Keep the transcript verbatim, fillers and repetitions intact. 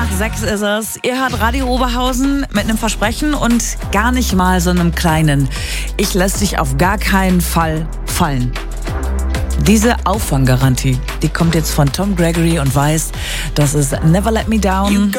nach sechs ist es. Ihr hört Radio Oberhausen mit einem Versprechen und gar nicht mal so einem kleinen. Ich lasse dich auf gar keinen Fall fallen. Diese Auffanggarantie, die kommt jetzt von Tom Gregory und weiß, dass es Never Let Me Down